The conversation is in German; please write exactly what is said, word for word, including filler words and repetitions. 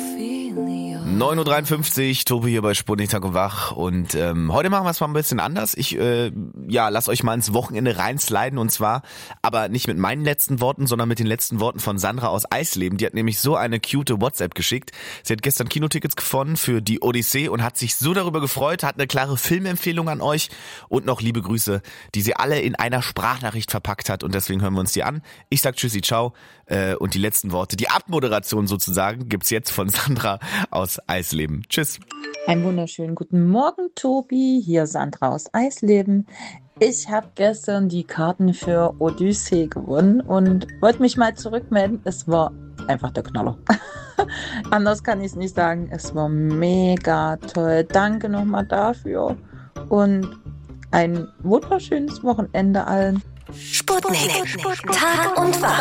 neun Uhr dreiundfünfzig, Tobi hier bei Sputnik Tag und Wach und ähm, heute machen wir es mal ein bisschen anders. Ich äh, ja, lass euch mal ins Wochenende reinsliden und zwar aber nicht mit meinen letzten Worten, sondern mit den letzten Worten von Sandra aus Eisleben. Die hat nämlich so eine cute WhatsApp geschickt. Sie hat gestern Kinotickets gewonnen für die Odyssee und hat sich so darüber gefreut, hat eine klare Filmempfehlung an euch und noch liebe Grüße, die sie alle in einer Sprachnachricht verpackt hat und deswegen hören wir uns die an. Ich sag Tschüssi, ciao äh, und die letzten Worte, die Abmoderation sozusagen, gibt's jetzt von Sandra aus Eisleben. Tschüss. Einen wunderschönen guten Morgen, Tobi. Hier Sandra aus Eisleben. Ich habe gestern die Karten für Odyssee gewonnen und wollte mich mal zurückmelden. Es war einfach der Knaller. Anders kann ich es nicht sagen. Es war mega toll. Danke nochmal dafür und ein wunderschönes Wochenende allen. Sputnik. Tag und Wach.